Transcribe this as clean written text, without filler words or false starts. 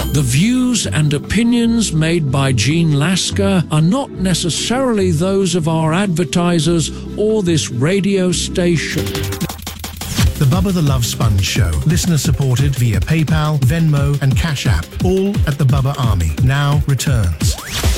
The views and opinions made by Jean Lasker are not necessarily those of our advertisers or this radio station. The Bubba the Love Sponge Show. Listener supported via PayPal, Venmo and Cash App. All at the Bubba Army. Now returns.